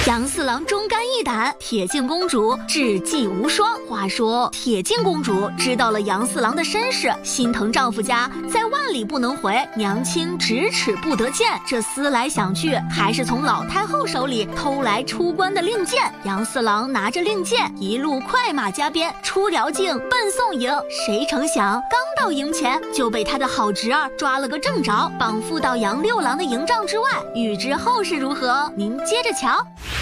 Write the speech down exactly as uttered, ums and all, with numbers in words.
杨四郎忠肝义胆，铁镜公主智计无双。话说铁镜公主知道了杨四郎的身世，心疼丈夫家在万里不能回，娘亲咫尺不得见，这思来想去，还是从老太后手里偷来出关的令箭。杨四郎拿着令箭，一路快马加鞭出辽境奔宋营。谁成想刚到营前，就被他的好侄儿抓了个正着，绑缚到杨六郎的营帐之外。欲知后事如何，您接着瞧。